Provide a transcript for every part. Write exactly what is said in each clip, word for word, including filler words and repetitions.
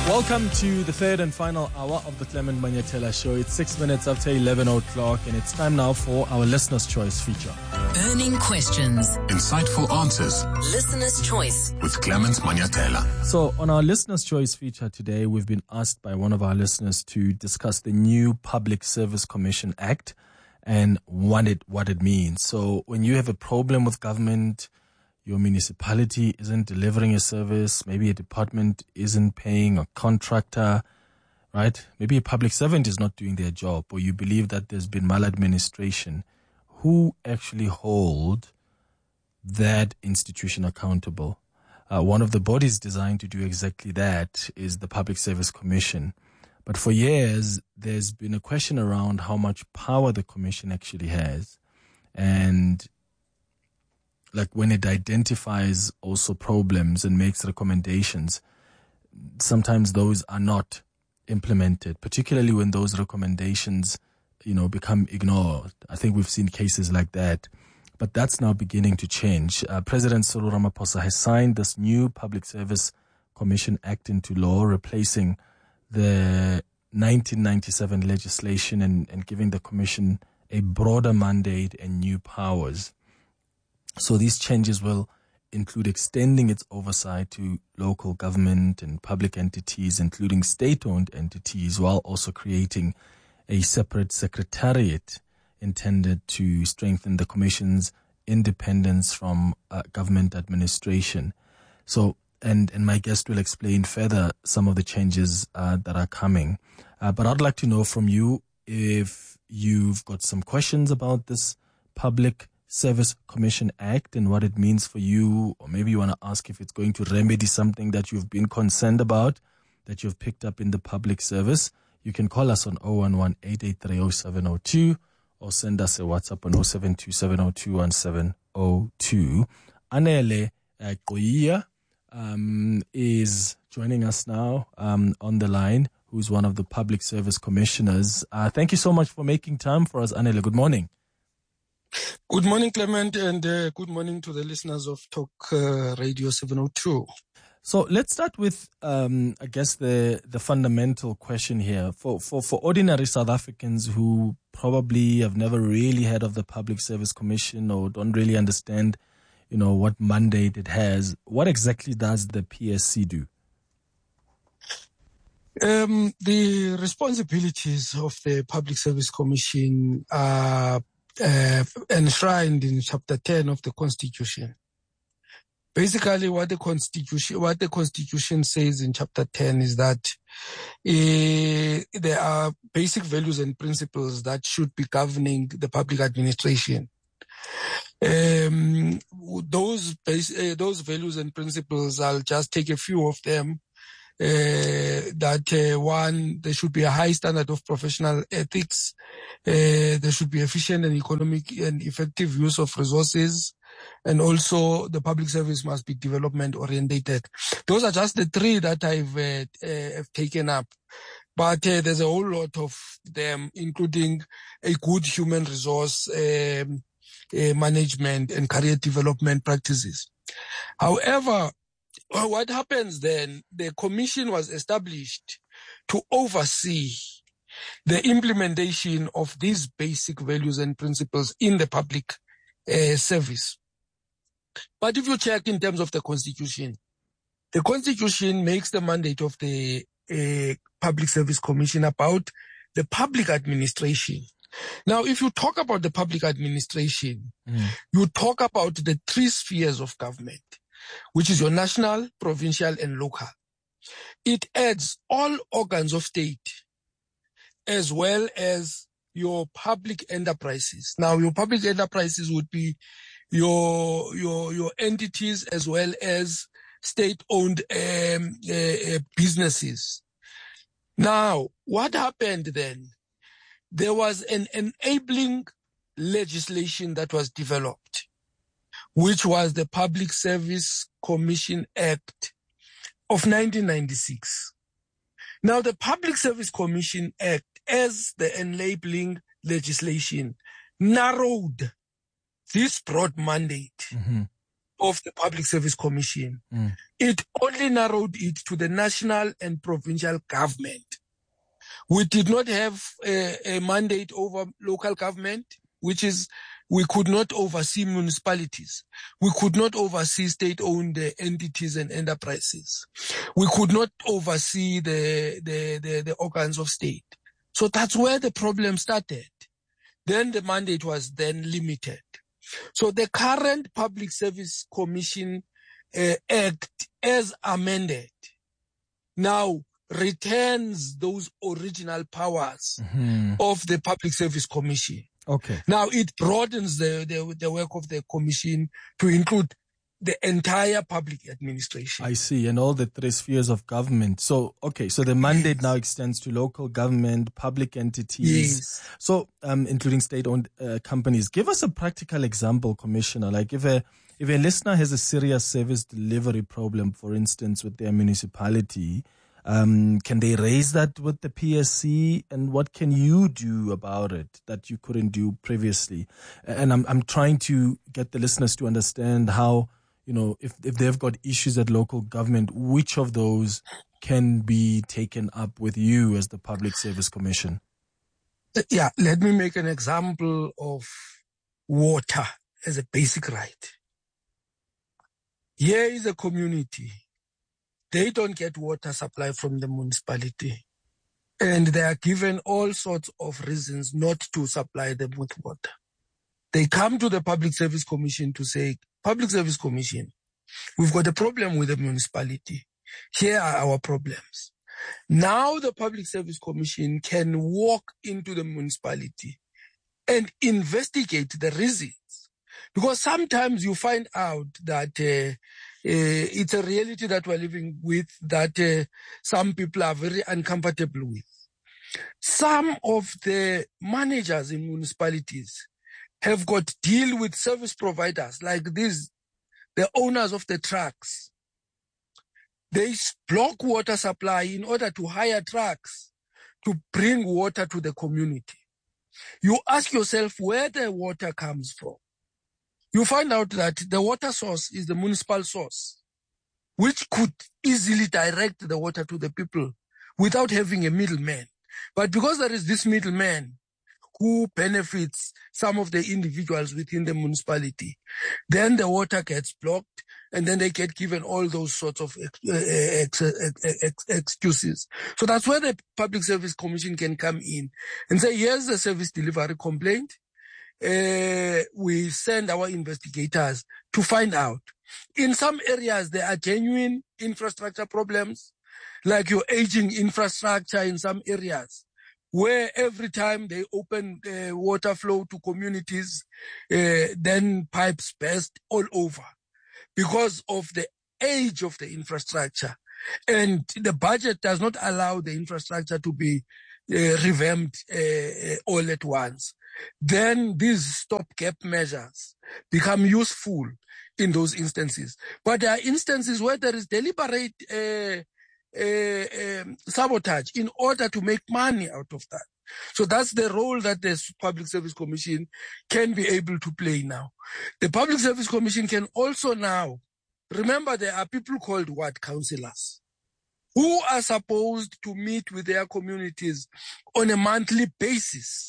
Welcome to the third and final hour of the Clement Manyatela Show. It's six minutes after eleven o'clock, and it's time now for our Listener's Choice feature. Burning questions. Insightful answers. Listener's Choice. With Clement Manyatela. So on our Listener's Choice feature today, we've been asked by one of our listeners to discuss the new Public Service Commission Act and what it, what it means. So when you have a problem with government, your municipality isn't delivering a service, maybe a department isn't paying a contractor, right? Maybe a public servant is not doing their job, or you believe that there's been maladministration. Who actually hold that institution accountable? Uh, one of the bodies designed to do exactly that is the Public Service Commission. But for years, there's been a question around how much power the commission actually has. And like when it identifies also problems and makes recommendations, sometimes those are not implemented, particularly when those recommendations, you know, become ignored. I think we've seen cases like that, but that's now beginning to change. Uh, President Cyril Ramaphosa has signed this new Public Service Commission Act into law, replacing the nineteen ninety-seven legislation and, and giving the commission a broader mandate and new powers. So these changes will include extending its oversight to local government and public entities, including state-owned entities, while also creating a separate secretariat intended to strengthen the Commission's independence from uh, government administration. So, and, and my guest will explain further some of the changes uh, that are coming. Uh, but I'd like to know from you if you've got some questions about this Public Service Commission Act and what it means for you, or maybe you want to ask if it's going to remedy something that you've been concerned about, that you've picked up in the public service. You can call us on zero one one, eight eight three, zero seven zero two or send us a WhatsApp on zero seven two, seven zero two, one seven zero two. Anele uh, Koia um, is joining us now um, on the line, who's one of the public service commissioners. Uh, thank you so much for making time for us, Anele. Good morning. Good morning, Clement, and uh, good morning to the listeners of Talk uh, Radio seven oh two. So let's start with, um, I guess, the, the fundamental question here. For, for, for ordinary South Africans who probably have never really heard of the Public Service Commission or don't really understand, you know, what mandate it has, what exactly does the P S C do? Um, the responsibilities of the Public Service Commission are Uh, enshrined in Chapter ten of the Constitution. Basically, what the Constitution, what the Constitution says in Chapter ten is that uh, there are basic values and principles that should be governing the public administration. Um, those base, uh, those values and principles, I'll just take a few of them. Uh, that uh, one, there should be a high standard of professional ethics. Uh, there should be efficient and economic and effective use of resources. And also the public service must be development orientated. Those are just the three that I've uh, uh, have taken up. But uh, there's a whole lot of them, including a good human resource um, uh, management and career development practices. However, what happens then, the commission was established to oversee the implementation of these basic values and principles in the public uh, service. But if you check in terms of the Constitution, the Constitution makes the mandate of the uh, Public Service Commission about the public administration. Now, if you talk about the public administration, mm. you talk about the three spheres of government, which is your national, provincial, and local. It adds all organs of state as well as your public enterprises. Now, your public enterprises would be your your your entities as well as state-owned um, uh, uh, businesses. Now, what happened then? There was an enabling legislation that was developed, which was the Public Service Commission Act of nineteen ninety-six. Now, the Public Service Commission Act, as the enabling legislation, narrowed this broad mandate mm-hmm. of the Public Service Commission. Mm. It only narrowed it to the national and provincial government. We did not have a, a mandate over local government, which is we could not oversee municipalities. We could not oversee state-owned uh, entities and enterprises. We could not oversee the, the, the, the organs of state. So that's where the problem started. Then the mandate was then limited. So the current Public Service Commission uh, Act, as amended, now retains those original powers Mm-hmm. of the Public Service Commission. Okay. Now it broadens the, the, the work of the commission to include the entire public administration. I see, and all the three spheres of government. So, okay, so the mandate Yes. now extends to local government, public entities, Yes. so um, including state-owned uh, companies. Give us a practical example, Commissioner. Like if a if a listener has a serious service delivery problem, for instance, with their municipality, um, can they raise that with the P S C? And what can you do about it that you couldn't do previously? And I'm I'm trying to get the listeners to understand how, you know, if, if they've got issues at local government, which of those can be taken up with you as the Public Service Commission? Yeah, let me make an example of water as a basic right. Here is a community. They don't get water supply from the municipality. And they are given all sorts of reasons not to supply them with water. They come to the Public Service Commission to say, Public Service Commission, we've got a problem with the municipality. Here are our problems. Now the Public Service Commission can walk into the municipality and investigate the reasons. Because sometimes you find out that uh, uh, it's a reality that we're living with that uh, some people are very uncomfortable with. Some of the managers in municipalities have got deal with service providers like these, the owners of the trucks. They block water supply in order to hire trucks to bring water to the community. You ask yourself where the water comes from. You find out that the water source is the municipal source, which could easily direct the water to the people without having a middleman. But because there is this middleman who benefits some of the individuals within the municipality, then the water gets blocked and then they get given all those sorts of ex- ex- ex- excuses. So that's where the Public Service Commission can come in and say, here's the service delivery complaint. Uh, we send our investigators to find out. In some areas, there are genuine infrastructure problems, like your aging infrastructure in some areas, where every time they open uh, water flow to communities, uh, then pipes burst all over because of the age of the infrastructure. And the budget does not allow the infrastructure to be uh, revamped uh, all at once. Then these stopgap measures become useful in those instances. But there are instances where there is deliberate uh, uh, um, sabotage in order to make money out of that. So that's the role that the Public Service Commission can be able to play now. The Public Service Commission can also now, remember there are people called ward councillors who are supposed to meet with their communities on a monthly basis.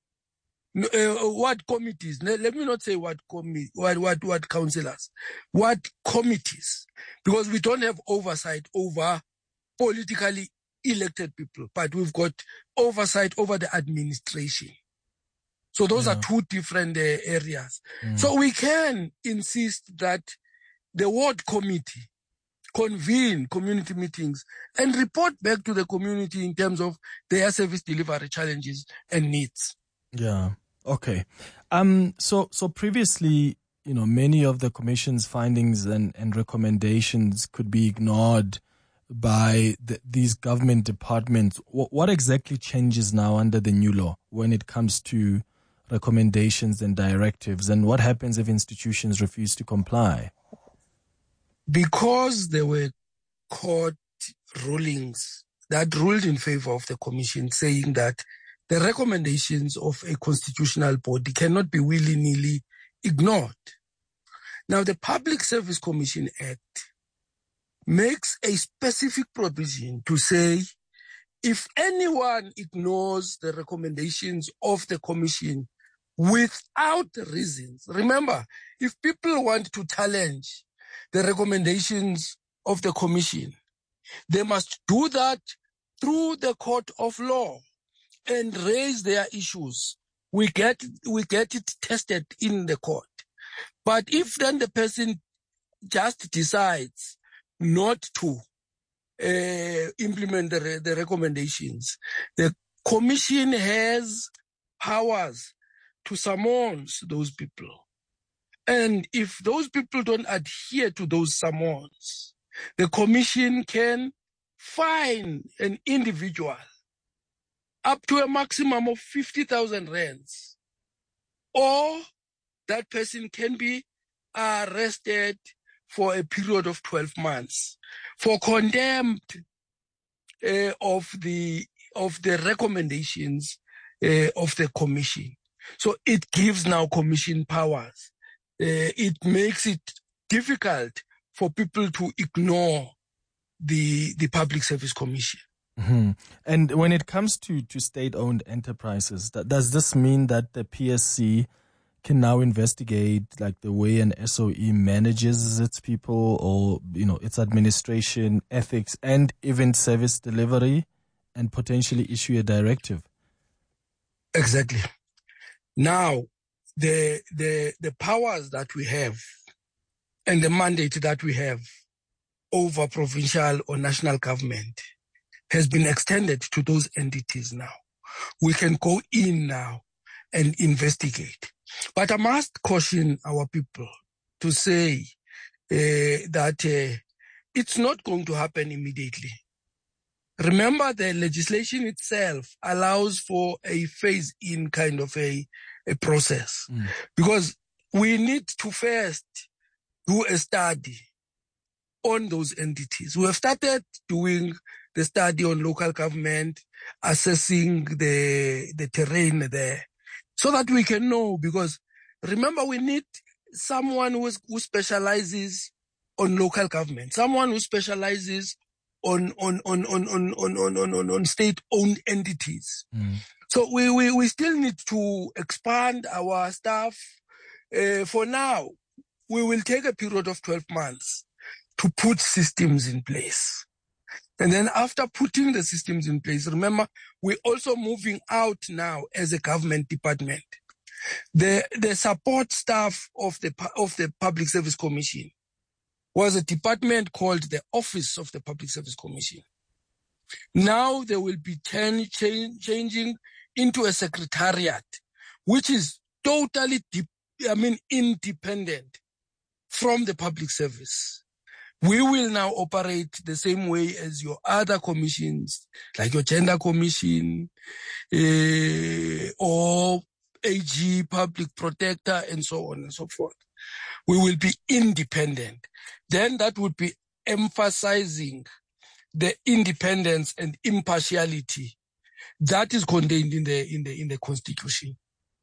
Uh, what committees? Let me not say what committee, what what what councillors, what committees, because we don't have oversight over politically elected people, but we've got oversight over the administration. So those Yeah. are two different uh, areas. Mm. So we can insist that the ward committee convene community meetings and report back to the community in terms of their service delivery challenges and needs. Yeah. Okay. Um. So so previously, you know, many of the Commission's findings and, and recommendations could be ignored by the, these government departments. What, what exactly changes now under the new law when it comes to recommendations and directives, and what happens if institutions refuse to comply? Because there were court rulings that ruled in favor of the Commission, saying that the recommendations of a constitutional body cannot be willy-nilly ignored. Now, the Public Service Commission Act makes a specific provision to say if anyone ignores the recommendations of the commission without reasons, remember, if people want to challenge the recommendations of the commission, they must do that through the court of law and raise their issues. We get, we get it tested in the court. But if then the person just decides not to uh, implement the, the recommendations, the commission has powers to summon those people. And if those people don't adhere to those summons, the commission can fine an individual up to a maximum of fifty thousand rands, or that person can be arrested for a period of twelve months for contempt uh, of the of the recommendations uh, of the commission. So it gives now commission powers. Uh, it makes it difficult for people to ignore the the Public Service Commission. Mm-hmm. And when it comes to, to state-owned enterprises, th- does this mean that the P S C can now investigate like the way an S O E manages its people, or you know its administration, ethics, and even service delivery, and potentially issue a directive? Exactly. Now, the the the powers that we have and the mandate that we have over provincial or national government has been extended to those entities now. We can go in now and investigate. But I must caution our people to say uh, that uh, it's not going to happen immediately. Remember, the legislation itself allows for a phase-in kind of a, a process, mm. because we need to first do a study on those entities. We have started doing the study on local government, assessing the the terrain there, so that we can know, because remember, we need someone who, is, who specializes on local government, someone who specializes on on on on on on on, on, on state-owned entities. Mm. So we, we, we still need to expand our staff. Uh, for now, we will take a period of twelve months to put systems in place. And then after putting the systems in place, remember, we're also moving out now as a government department. The, the support staff of the, of the Public Service Commission was a department called the Office of the Public Service Commission. Now they will be ten, change, changing into a secretariat, which is totally, de- I mean, independent from the public service. We will now operate the same way as your other commissions, like your Gender Commission, uh, or A G, Public Protector, and so on and so forth. We will be independent. Then that would be emphasizing the independence and impartiality that is contained in the in the in the Constitution.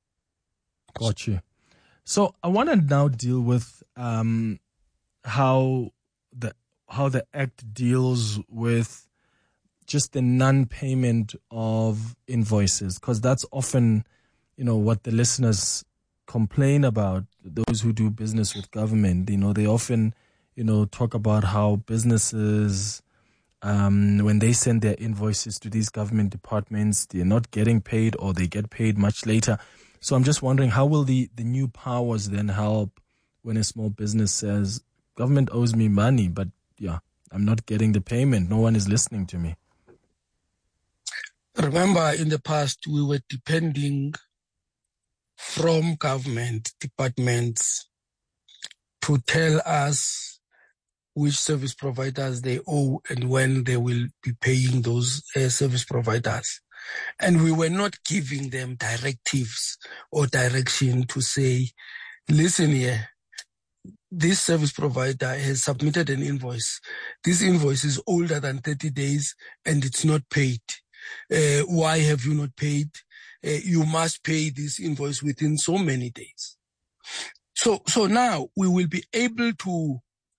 Got you. So I want to now deal with um, how the how the Act deals with just the non-payment of invoices, because that's often, you know, what the listeners complain about. Those who do business with government, you know, they often, you know, talk about how businesses, um, when they send their invoices to these government departments, they're not getting paid, or they get paid much later. So I'm just wondering, how will the, the new powers then help when a small business says, government owes me money, but yeah, I'm not getting the payment. No one is listening to me. Remember, in the past, we were depending from government departments to tell us which service providers they owe and when they will be paying those uh, service providers. And we were not giving them directives or direction to say, listen here, this service provider has submitted an invoice. This invoice is older than thirty days and it's not paid. Uh, why have you not paid? Uh, you must pay this invoice within so many days. So, so now we will be able to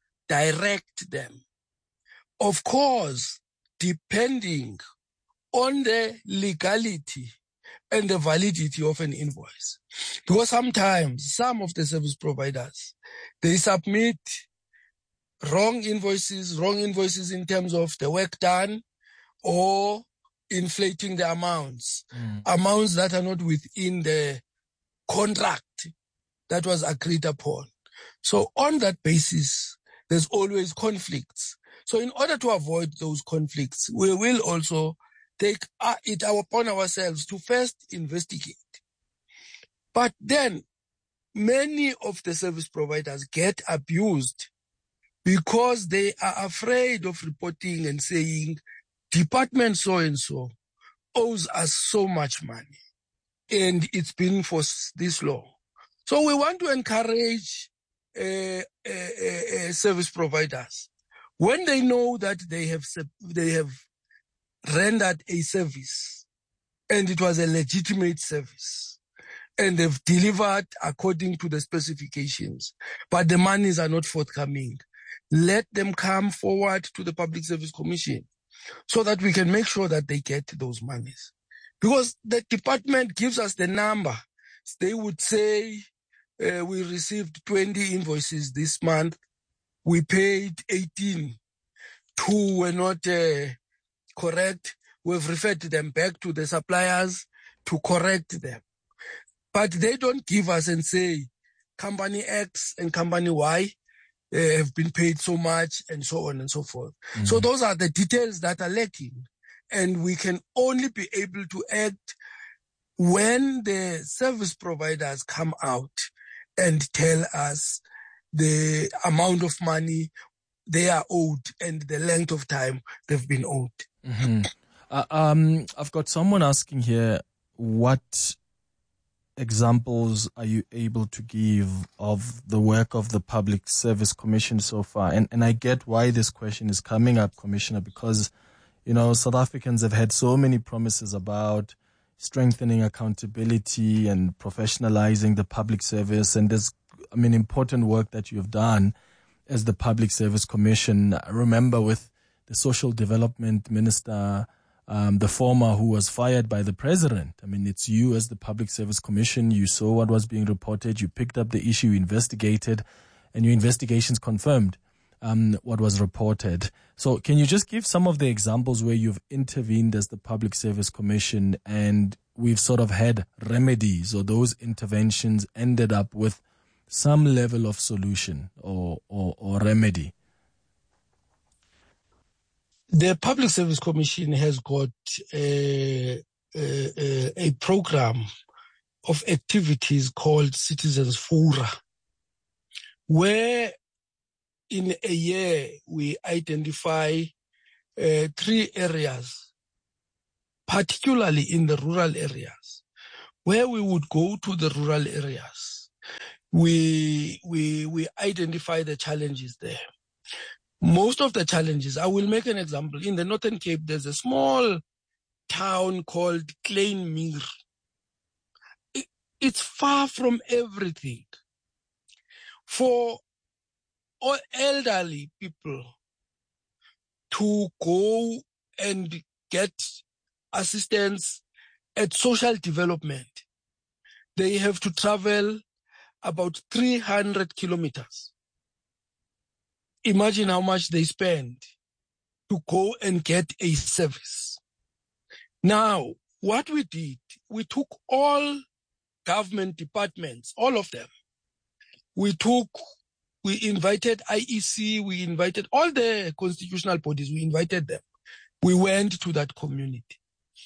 direct them. Of course, depending on the legality and the validity of an invoice. Because sometimes some of the service providers, they submit wrong invoices, wrong invoices in terms of the work done or inflating the amounts, mm. amounts that are not within the contract that was agreed upon. So on that basis, there's always conflicts. So in order to avoid those conflicts, we will also take it upon ourselves to first investigate. But then many of the service providers get abused because they are afraid of reporting and saying, department so-and-so owes us so much money and it's been for this long. So we want to encourage uh, uh, uh, service providers, when they know that they have they have rendered a service and it was a legitimate service and they've delivered according to the specifications, but the monies are not forthcoming, let them come forward to the Public Service Commission so that we can make sure that they get those monies. Because the department gives us the number. They would say, uh, we received twenty invoices this month. We paid eighteen. Two were not uh, correct. We've referred them back to the suppliers to correct them. But they don't give us and say, company X and company Y uh, have been paid so much and so on and so forth. Mm-hmm. So those are the details that are lacking. And we can only be able to act when the service providers come out and tell us the amount of money they are owed and the length of time they've been owed. Mm-hmm. Uh, um, I've got someone asking here, what examples are you able to give of the work of the Public Service Commission so far? And and I get why this question is coming up, Commissioner, because, you know, South Africans have had so many promises about strengthening accountability and professionalizing the public service. And there's, I mean, important work that you have done as the Public Service Commission. I remember with the Social Development Minister, um, the former, who was fired by the president. I mean, it's you as the Public Service Commission. You saw what was being reported. You picked up the issue, you investigated, and your investigations confirmed um, what was reported. So can you just give some of the examples where you've intervened as the Public Service Commission and we've sort of had remedies, or those interventions ended up with some level of solution or, or, or remedy? The Public Service Commission has got a, a, a program of activities called Citizens Fora, where in a year we identify uh, three areas, particularly in the rural areas, where we would go to the rural areas. We, we, we identify the challenges there. Most of the challenges, I will make an example. In the Northern Cape, there's a small town called Kleinmeer. It, it's far from everything. For all elderly people to go and get assistance at social development, they have to travel about three hundred kilometers. Imagine how much they spend to go and get a service. Now, what we did, we took all government departments, all of them. We took, we invited I E C, we invited all the constitutional bodies, we invited them. We went to that community.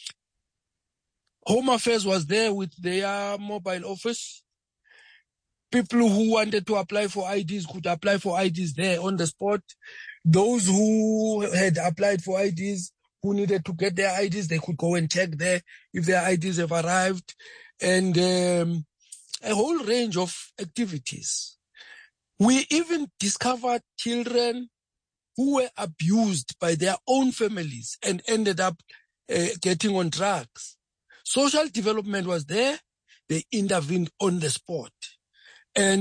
Home Affairs was there with their mobile office. People who wanted to apply for I Ds could apply for I Ds there on the spot. Those who had applied for I Ds, who needed to get their I Ds, they could go and check there if their I Ds have arrived. And um, a whole range of activities. We even discovered children who were abused by their own families and ended up uh, getting on drugs. Social development was there. They intervened on the spot. And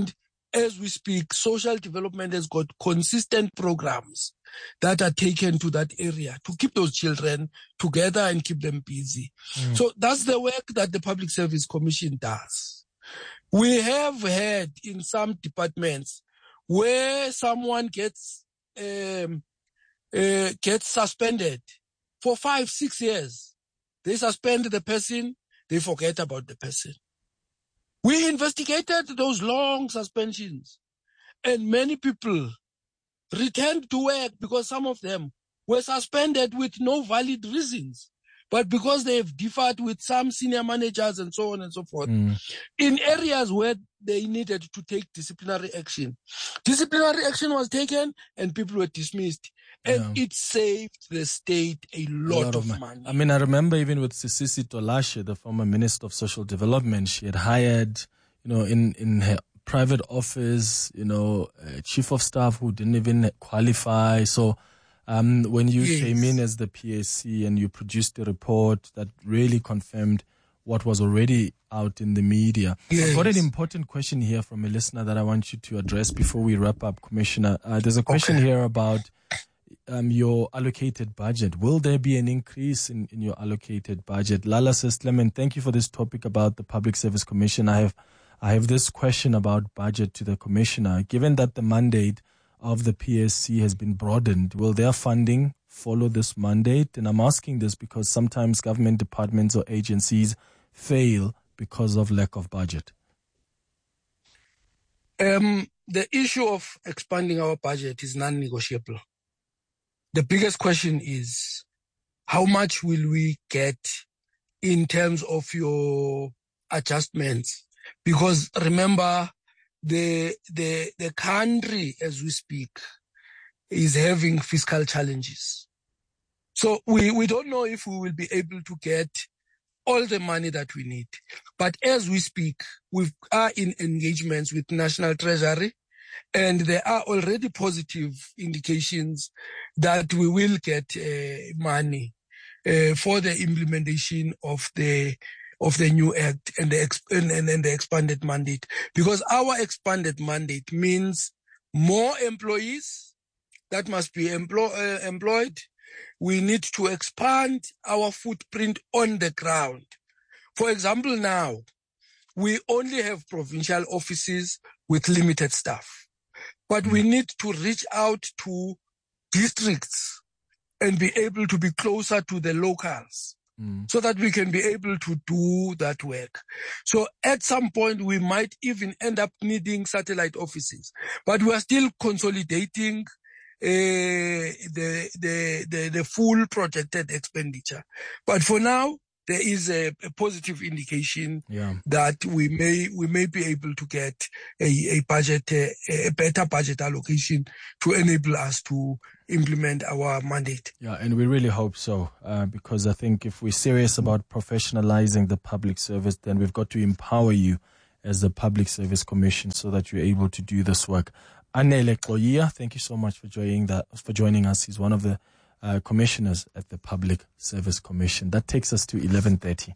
as we speak, social development has got consistent programs that are taken to that area to keep those children together and keep them busy. Mm. So that's the work that the Public Service Commission does. We have had in some departments where someone gets um, uh, gets suspended for five, six years. They suspend the person, they forget about the person. We investigated those long suspensions, and many people returned to work because some of them were suspended with no valid reasons, but because they have differed with some senior managers and so on and so forth, mm. in areas where they needed to take disciplinary action. Disciplinary action was taken and people were dismissed. And yeah. it saved the state a lot, a lot of, of money. I mean, I remember even with Sisisi Tolashe, the former Minister of Social Development, she had hired, you know, in, in her private office, you know, a chief of staff who didn't even qualify. So um, when you yes. came in as the P S C and you produced a report that really confirmed what was already out in the media. Yes. I've got an important question here from a listener that I want you to address before we wrap up, Commissioner. Uh, there's a question okay. here about Um, your allocated budget. Will there be an increase in, in your allocated budget? Lala says, Clement, thank you for this topic about the Public Service Commission. I have I have this question about budget to the Commissioner. Given that the mandate of the P S C has been broadened, will their funding follow this mandate? And I'm asking this because sometimes government departments or agencies fail because of lack of budget. Um, the issue of expanding our budget is non-negotiable. The biggest question is, how much will we get in terms of your adjustments? Because remember, the the the country, as we speak, is having fiscal challenges. So we, we don't know if we will be able to get all the money that we need. But as we speak, we are in engagements with National Treasury, and there are already positive indications that we will get uh, money uh, for the implementation of the of the new act and the exp- and, and, and the expanded mandate. Because our expanded mandate means more employees that must be emplo- uh, employed. We need to expand our footprint on the ground. For example, now we only have provincial offices with limited staff. But we need to reach out to districts and be able to be closer to the locals mm. so that we can be able to do that work. So at some point, we might even end up needing satellite offices. But we are still consolidating uh, the, the, the, the full projected expenditure. But for now, there is a, a positive indication yeah. that we may we may be able to get a, a budget, a, a better budget allocation to enable us to implement our mandate. Yeah, and we really hope so, uh, because I think if we're serious about professionalizing the public service, then we've got to empower you as the Public Service Commission so that you're able to do this work. Anele Koya, thank you so much for joining that for joining us. He's one of the Uh, commissioners at the Public Service Commission. That takes us to eleven thirty.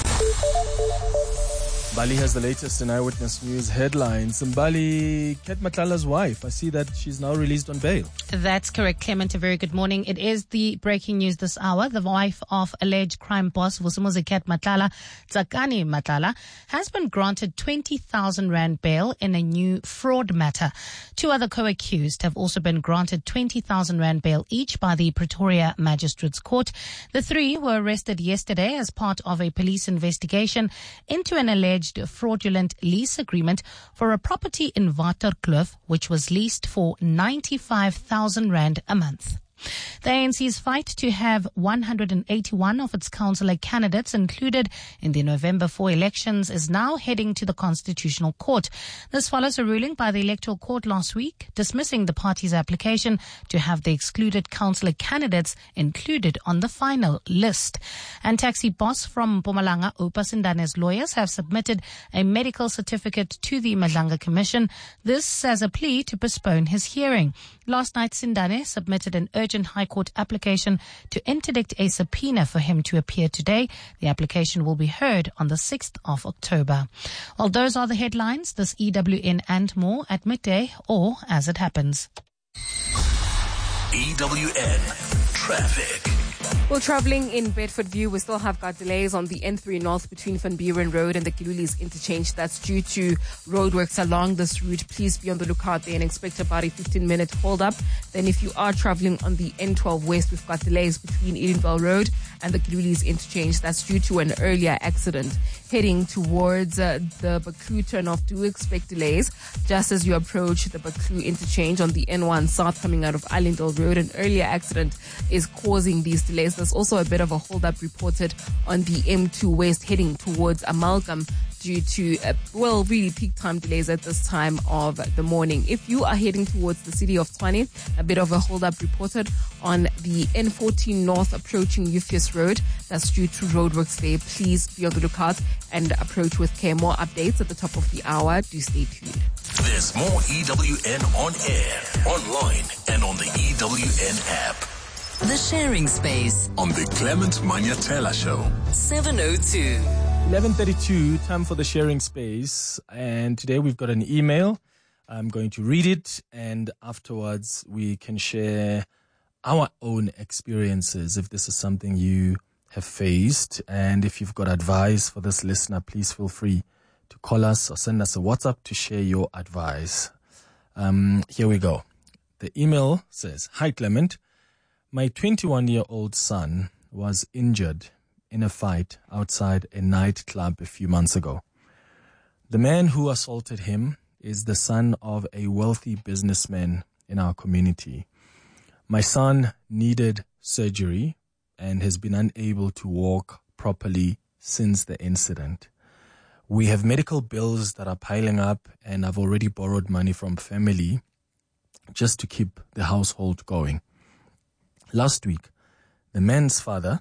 Mbali has the latest in Eyewitness News headlines. Mbali, Ket Matlala's wife, I see that she's now released on bail. That's correct, Clement. A very good morning. It is the breaking news this hour. The wife of alleged crime boss Vusumuzi Ket Matlala, Tsakani Matlala, has been granted twenty thousand rand bail in a new fraud matter. Two other co-accused have also been granted twenty thousand rand bail each by the Pretoria Magistrates Court. The three were arrested yesterday as part of a police investigation into an alleged fraudulent lease agreement for a property in Waterkloof, which was leased for ninety-five thousand rand a month. The A N C's fight to have one hundred eighty-one of its councillor candidates included in the November four elections is now heading to the Constitutional Court. This follows a ruling by the Electoral Court last week dismissing the party's application to have the excluded councillor candidates included on the final list. And taxi boss from Mpumalanga, Oupa Sindane's lawyers have submitted a medical certificate to the Madlanga Commission. This as a plea to postpone his hearing. Last night, Sindane submitted an urgent urgent High Court application to interdict a subpoena for him to appear today. The application will be heard on the sixth of October. Well, those are the headlines. This E W N and more at midday or as it happens. E W N Traffic. Well, travelling in Bedfordview, we still have got delays on the N three North between Van Buren Road and the Giluli's interchange. That's due to roadworks along this route. Please be on the lookout there and expect about a fifteen minute hold up. Then if you are travelling on the N twelve West, we've got delays between Edenvale Road and the Giluli's interchange. That's due to an earlier accident. Heading towards uh, the Baklu turnoff, do expect delays just as you approach the Baklu interchange on the N one South coming out of Allendale Road. An earlier accident is causing these delays. There's also a bit of a hold-up reported on the M two West heading towards Amalgam due to, uh, well, really peak time delays at this time of the morning. If you are heading towards the city of Tshwane, a bit of a hold-up reported on the N fourteen North approaching Euphues Road. That's due to roadworks there. Please be on the lookout and approach with care. More updates at the top of the hour. Do stay tuned. There's more E W N on air, online, and on the E W N app. The Sharing Space On the Clement Manyatela Show. seven oh two. eleven thirty-two, time for the Sharing Space. And today we've got an email. I'm going to read it, and afterwards we can share our own experiences if this is something you have faced. And if you've got advice for this listener, please feel free to call us or send us a WhatsApp to share your advice. Um, here we go. The email says, "Hi Clement, my twenty-one-year-old son was injured in a fight outside a nightclub a few months ago. The man who assaulted him is the son of a wealthy businessman in our community. My son needed surgery and has been unable to walk properly since the incident. We have medical bills that are piling up, and I've already borrowed money from family just to keep the household going. Last week, the man's father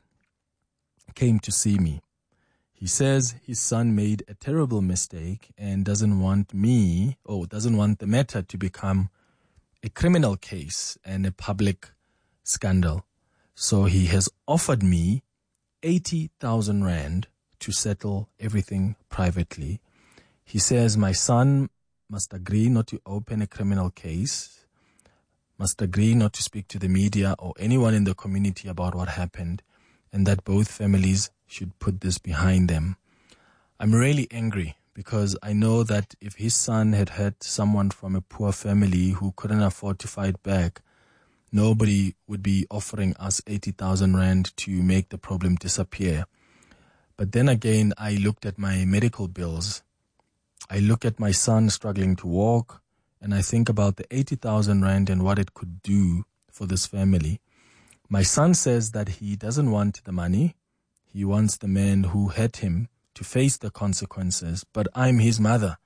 came to see me. He says his son made a terrible mistake and doesn't want me, or doesn't want the matter to become a criminal case and a public scandal. So he has offered me eighty thousand rand to settle everything privately. He says my son must agree not to open a criminal case, must agree not to speak to the media or anyone in the community about what happened, and that both families should put this behind them. I'm really angry because I know that if his son had hurt someone from a poor family who couldn't afford to fight back, nobody would be offering us eighty thousand rand to make the problem disappear. But then again, I looked at my medical bills. I look at my son struggling to walk, and I think about the eighty thousand rand and what it could do for this family. My son says that he doesn't want the money. He wants the man who hurt him to face the consequences, but I'm his mother.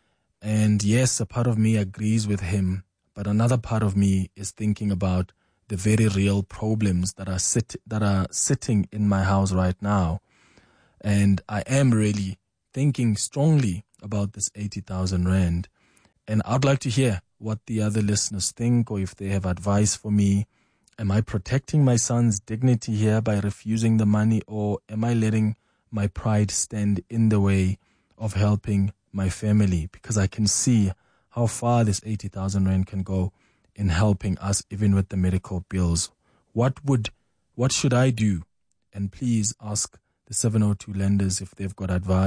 And yes, a part of me agrees with him, but another part of me is thinking about the very real problems that are sit that are sitting in my house right now. And I am really thinking strongly about this eighty thousand rand. And I'd like to hear what the other listeners think, or if they have advice for me. Am I protecting my son's dignity here by refusing the money, or am I letting my pride stand in the way of helping my family? Because I can see how far this eighty thousand rand can go in helping us, even with the medical bills. What would, what should I do? And please ask the seven oh two lenders if they've got advice.